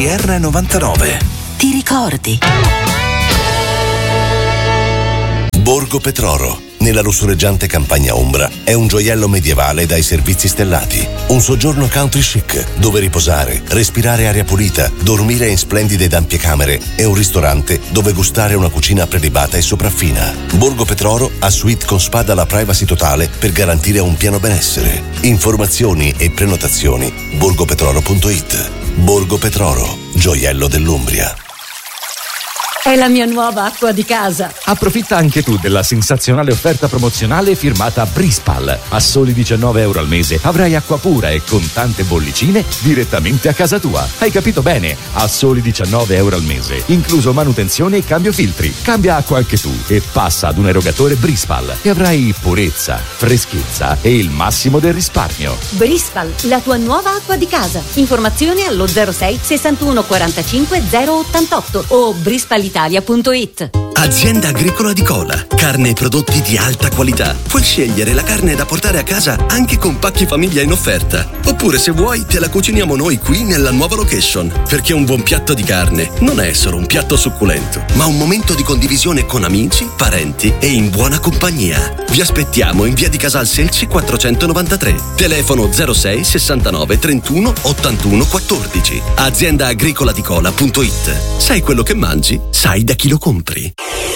R99. Ti ricordi? Borgo Petroro, nella lussureggiante campagna ombra, è un gioiello medievale dai servizi stellati. Un soggiorno country chic, dove riposare, respirare aria pulita, dormire in splendide ed ampie camere e un ristorante dove gustare una cucina prelibata e sopraffina. Borgo Petroro ha suite con spa dalla privacy totale per garantire un pieno benessere. Informazioni e prenotazioni borgopetroro.it. Borgo Petroro, gioiello dell'Umbria. È la mia nuova acqua di casa. Approfitta anche tu della sensazionale offerta promozionale firmata Brispal. A soli €19 al mese avrai acqua pura e con tante bollicine direttamente a casa tua. Hai capito bene? A soli €19 al mese, incluso manutenzione e cambio filtri. Cambia acqua anche tu e passa ad un erogatore Brispal e avrai purezza, freschezza e il massimo del risparmio. Brispal, la tua nuova acqua di casa. Informazioni allo 06 61 45 088 o brispalitalia.it. Azienda Agricola di Cola. Carne e prodotti di alta qualità. Puoi scegliere la carne da portare a casa anche con pacchi famiglia in offerta. Oppure, se vuoi, te la cuciniamo noi qui nella nuova location. Perché un buon piatto di carne non è solo un piatto succulento, ma un momento di condivisione con amici, parenti e in buona compagnia. Vi aspettiamo in via di Casal Selci 493. Telefono 06 69 31 81 14. AziendaagricolaDicola.it. Sai quello che mangi? Sai da chi lo compri.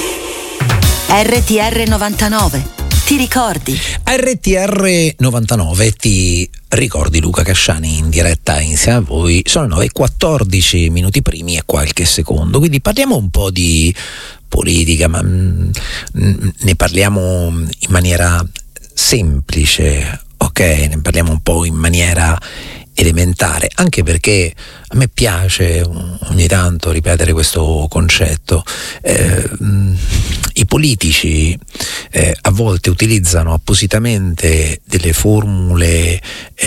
RTR 99. Ti ricordi? RTR 99 ti ricordi. Luca Casciani in diretta insieme a voi. Sono 9:14 minuti primi e qualche secondo, quindi parliamo un po' di politica, ma ne parliamo in maniera semplice, ok? Ne parliamo un po' in maniera elementare, anche perché a me piace ogni tanto ripetere questo concetto. I politici a volte utilizzano appositamente delle formule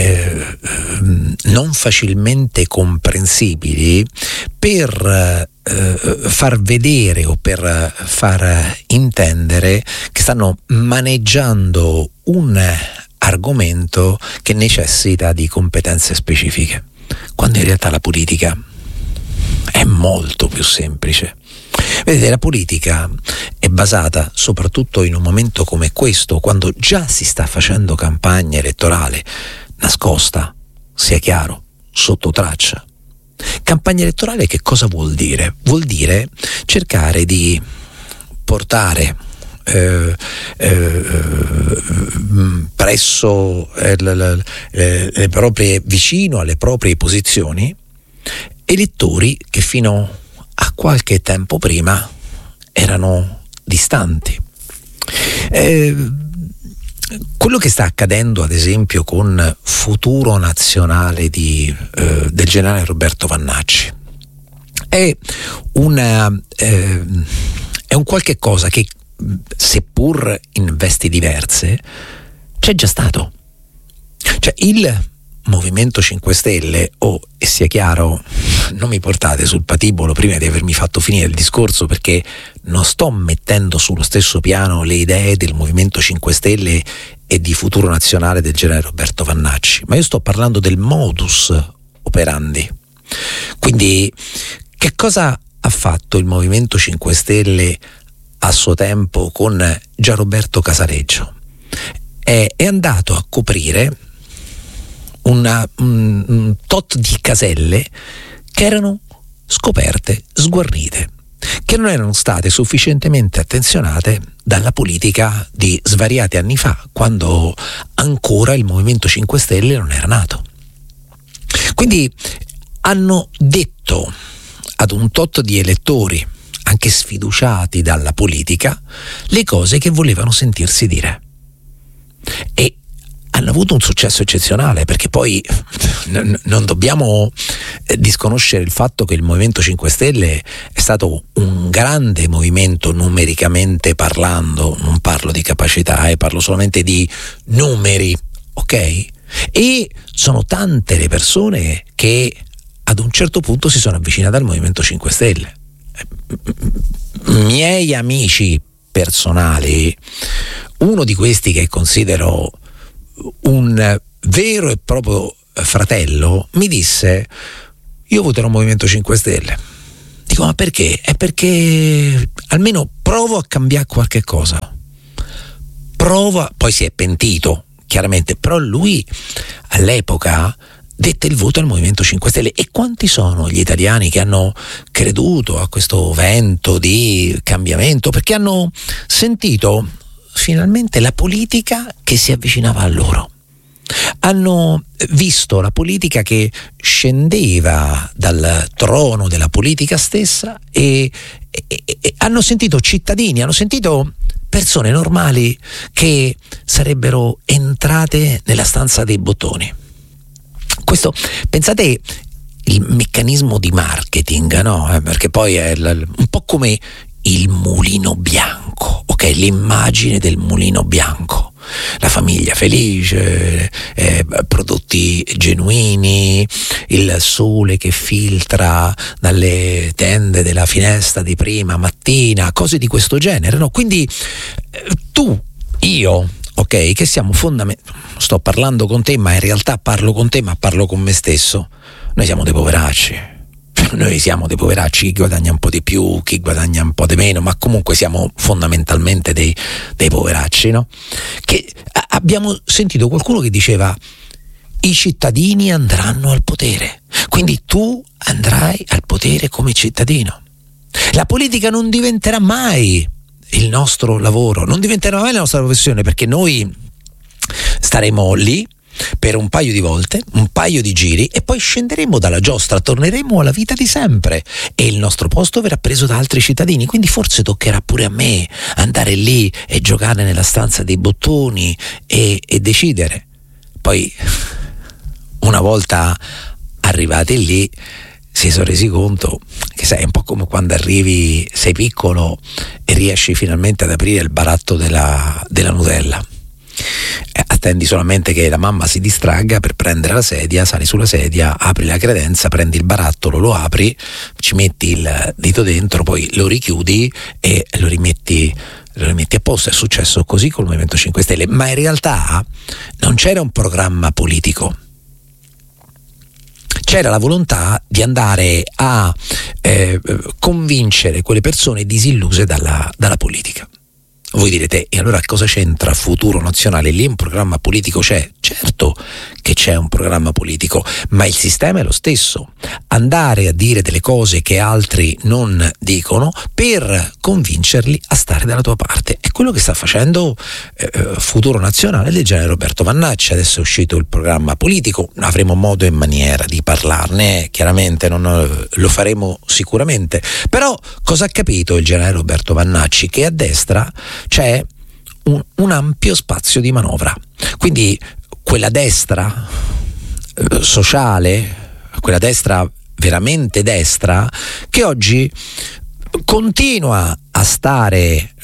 non facilmente comprensibili per far vedere o per far intendere che stanno maneggiando un argomento che necessita di competenze specifiche, quando in realtà la politica è molto più semplice. Vedete, la politica è basata soprattutto in un momento come questo, quando già si sta facendo campagna elettorale nascosta, sia chiaro, sotto traccia. Campagna elettorale che cosa vuol dire? Vuol dire cercare di portare presso le proprie, vicino alle proprie posizioni, elettori che fino a qualche tempo prima erano distanti. Quello che sta accadendo ad esempio con Futuro Nazionale del generale Roberto Vannacci è un qualche cosa che, seppur in vesti diverse, c'è già stato. Cioè, il Movimento 5 Stelle, e sia chiaro, non mi portate sul patibolo prima di avermi fatto finire il discorso, perché non sto mettendo sullo stesso piano le idee del Movimento 5 Stelle e di Futuro Nazionale del generale Roberto Vannacci, ma io sto parlando del modus operandi. Quindi, che cosa ha fatto il Movimento 5 Stelle a suo tempo con Gianroberto Casaleggio? È andato a coprire un tot di caselle che erano scoperte, sguarnite, che non erano state sufficientemente attenzionate dalla politica di svariati anni fa, quando ancora il Movimento 5 Stelle non era nato. Quindi hanno detto ad un tot di elettori, anche sfiduciati dalla politica, le cose che volevano sentirsi dire. E hanno avuto un successo eccezionale, perché poi non dobbiamo disconoscere il fatto che il Movimento 5 Stelle è stato un grande movimento numericamente parlando. Non parlo di capacità, parlo solamente di numeri, ok? E sono tante le persone che ad un certo punto si sono avvicinate al Movimento 5 Stelle. Miei amici personali, uno di questi che considero un vero e proprio fratello, mi disse: io voterò Movimento 5 Stelle. Dico, ma perché? È perché almeno provo a cambiare qualche cosa. Poi si è pentito, chiaramente, però lui all'epoca dette il voto al Movimento 5 Stelle. E quanti sono gli italiani che hanno creduto a questo vento di cambiamento, perché hanno sentito finalmente la politica che si avvicinava a loro. Hanno visto la politica che scendeva dal trono della politica stessa e hanno sentito cittadini, hanno sentito persone normali che sarebbero entrate nella stanza dei bottoni. Questo, pensate, il meccanismo di marketing, no? Perché poi è un po' come il mulino bianco, ok? L'immagine del mulino bianco. La famiglia felice, prodotti genuini, il sole che filtra dalle tende della finestra di prima mattina, cose di questo genere, no? Quindi tu, io, ok, che siamo sto parlando con te, ma in realtà parlo con te, ma parlo con me stesso. Noi siamo dei poveracci. Noi siamo dei poveracci, chi guadagna un po' di più, chi guadagna un po' di meno, ma comunque siamo fondamentalmente dei poveracci, no? Che abbiamo sentito qualcuno che diceva: i cittadini andranno al potere, quindi tu andrai al potere come cittadino. La politica non diventerà mai il nostro lavoro, non diventerà mai la nostra professione, perché noi staremo lì per un paio di volte, un paio di giri, e poi scenderemo dalla giostra, torneremo alla vita di sempre e il nostro posto verrà preso da altri cittadini. Quindi forse toccherà pure a me andare lì e giocare nella stanza dei bottoni e decidere. Poi, una volta arrivati lì, si sono resi conto che, sai, è un po' come quando arrivi, sei piccolo e riesci finalmente ad aprire il baratto della Nutella. Attendi solamente che la mamma si distragga per prendere la sedia, sali sulla sedia, apri la credenza, prendi il barattolo, lo apri, ci metti il dito dentro, poi lo richiudi e lo rimetti a posto. È successo così col Movimento 5 Stelle, ma in realtà non c'era un programma politico. C'era la volontà di andare a convincere quelle persone disilluse dalla politica. Voi direte: e allora cosa c'entra Futuro Nazionale? Lì un programma politico c'è? Certo che c'è un programma politico, ma il sistema è lo stesso. Andare a dire delle cose che altri non dicono per convincerli a stare dalla tua parte. È quello che sta facendo Futuro Nazionale del generale Roberto Vannacci. Adesso è uscito il programma politico, avremo modo e maniera di parlarne, chiaramente non lo faremo sicuramente. Però cosa ha capito il generale Roberto Vannacci? Che a destra c'è un ampio spazio di manovra, quindi quella destra sociale, quella destra veramente destra, che oggi continua a stare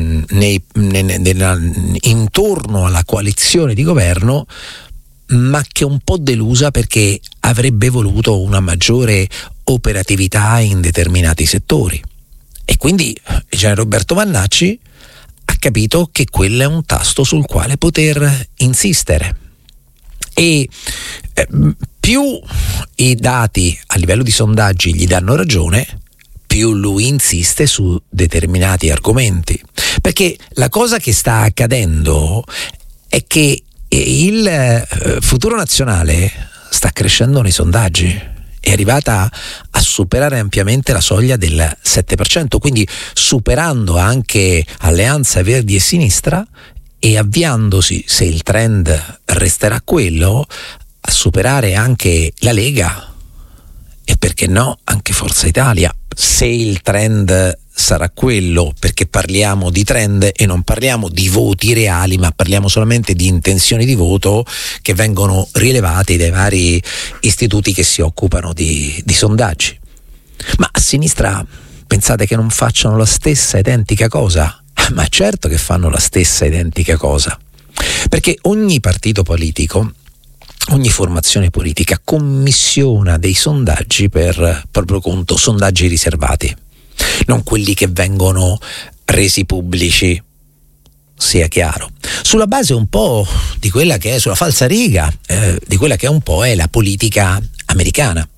intorno alla coalizione di governo, ma che è un po' delusa perché avrebbe voluto una maggiore operatività in determinati settori. E quindi il generale Roberto Vannacci ha capito che quello è un tasto sul quale poter insistere. E più i dati a livello di sondaggi gli danno ragione, più lui insiste su determinati argomenti. Perché la cosa che sta accadendo è che il Futuro Nazionale sta crescendo nei sondaggi. È arrivata a superare ampiamente la soglia del 7%, quindi superando anche Alleanza Verdi e Sinistra e avviandosi, se il trend resterà quello, a superare anche la Lega e, perché no, anche Forza Italia, se il trend sarà quello, perché parliamo di trend e non parliamo di voti reali, ma parliamo solamente di intenzioni di voto che vengono rilevate dai vari istituti che si occupano di sondaggi. Ma a sinistra pensate che non facciano la stessa identica cosa? Ma certo che fanno la stessa identica cosa, perché ogni partito politico, ogni formazione politica commissiona dei sondaggi per proprio conto, sondaggi riservati, non quelli che vengono resi pubblici, sia chiaro, sulla base un po' di quella che è, sulla falsariga di quella che è un po' è la politica americana.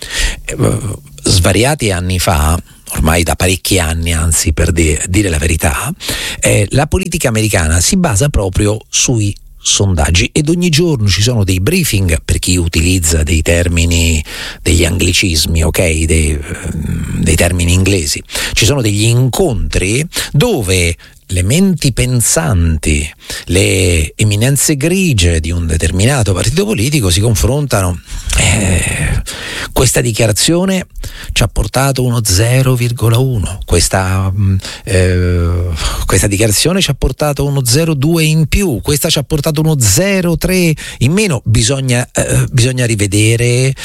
Svariati anni fa, ormai da parecchi anni, anzi, per dire la verità, la politica americana si basa proprio sui sondaggi, ed ogni giorno ci sono dei briefing, per chi utilizza dei termini, degli anglicismi, ok, dei termini inglesi. Ci sono degli incontri dove le menti pensanti, le eminenze grigie di un determinato partito politico si confrontano. Questa dichiarazione ci ha portato uno 0,1, questa dichiarazione ci ha portato uno 0,2 in più, questa ci ha portato uno 0,3 in meno. Bisogna rivedere,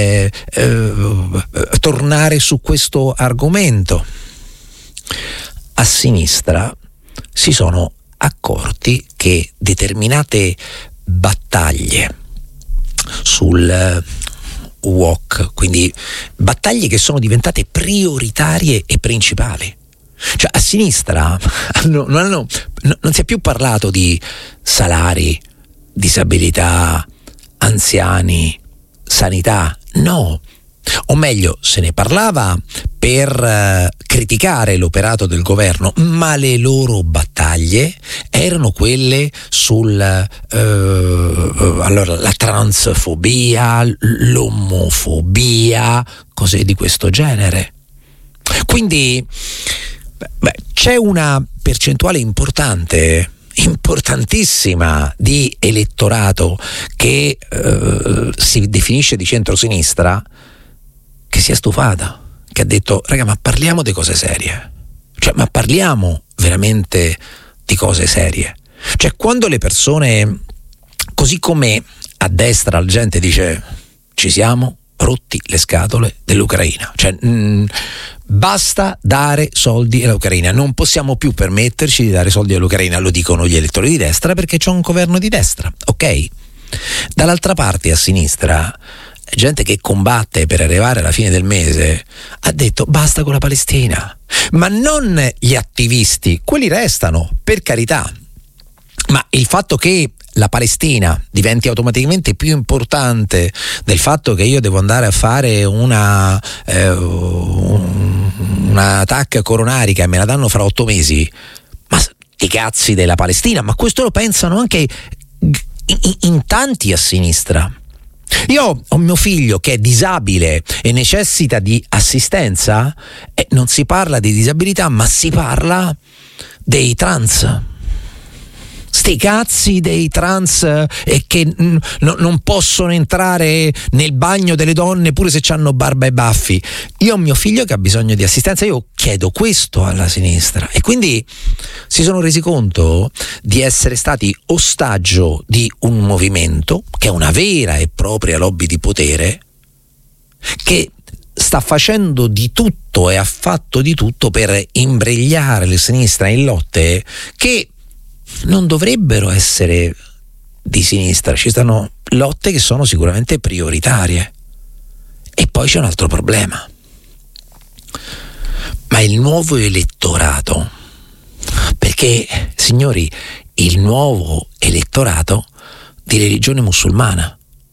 tornare su questo argomento. A sinistra si sono accorti che determinate battaglie sul woke, quindi battaglie che sono diventate prioritarie e principali. Cioè, a sinistra non si è più parlato di salari, disabilità, anziani, sanità, no. O meglio, se ne parlava per criticare l'operato del governo, ma le loro battaglie erano quelle la transfobia, l'omofobia, cose di questo genere. Quindi c'è una percentuale importantissima di elettorato che si definisce di centrosinistra, che si è stufata, che ha detto: raga, ma parliamo di cose serie, cioè, ma parliamo veramente di cose serie. Cioè, quando le persone, così come a destra la gente dice ci siamo rotti le scatole dell'Ucraina, cioè basta dare soldi all'Ucraina, non possiamo più permetterci di dare soldi all'Ucraina, lo dicono gli elettori di destra perché c'è un governo di destra, ok? Dall'altra parte, a sinistra, gente che combatte per arrivare alla fine del mese ha detto basta con la Palestina, ma non gli attivisti, quelli restano, per carità, ma il fatto che la Palestina diventi automaticamente più importante del fatto che io devo andare a fare una TAC coronarica e me la danno fra 8 mesi, ma i cazzi della Palestina, ma questo lo pensano anche in tanti a sinistra. Io ho mio figlio che è disabile e necessita di assistenza, e non si parla di disabilità, ma si parla dei trans. Sti cazzi dei trans che non possono entrare nel bagno delle donne pure se hanno barba e baffi. Io ho mio figlio che ha bisogno di assistenza, io chiedo questo alla sinistra, e quindi si sono resi conto di essere stati ostaggio di un movimento che è una vera e propria lobby di potere, che sta facendo di tutto e ha fatto di tutto per imbrigliare la sinistra in lotte che non dovrebbero essere di sinistra. Ci stanno lotte che sono sicuramente prioritarie. E poi c'è un altro problema. Ma il nuovo elettorato, perché, signori, il nuovo elettorato di religione musulmana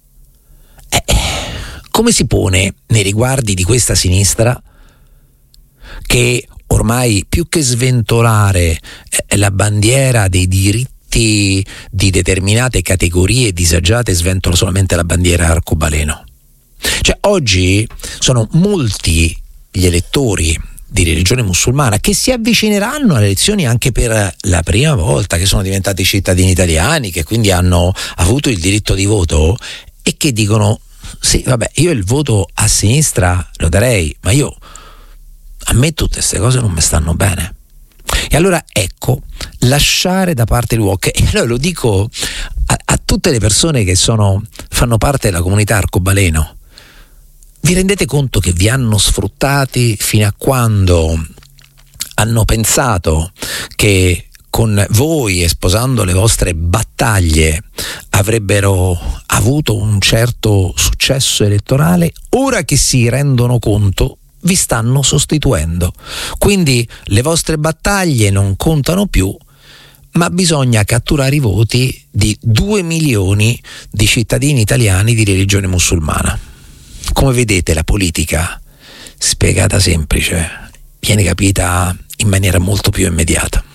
come si pone nei riguardi di questa sinistra che ormai, più che sventolare la bandiera dei diritti di determinate categorie disagiate, sventola solamente la bandiera arcobaleno? Cioè, oggi sono molti gli elettori di religione musulmana che si avvicineranno alle elezioni anche per la prima volta, che sono diventati cittadini italiani, che quindi hanno avuto il diritto di voto, e che dicono: sì, vabbè, io il voto a sinistra lo darei, ma a me tutte queste cose non mi stanno bene. E allora, ecco, lasciare da parte il woke. E allora lo dico a tutte le persone che fanno parte della comunità arcobaleno: vi rendete conto che vi hanno sfruttati fino a quando hanno pensato che con voi e sposando le vostre battaglie avrebbero avuto un certo successo elettorale? Ora che si rendono conto, vi stanno sostituendo. Quindi le vostre battaglie non contano più, ma bisogna catturare i voti di 2 milioni di cittadini italiani di religione musulmana. Come vedete, la politica spiegata semplice viene capita in maniera molto più immediata.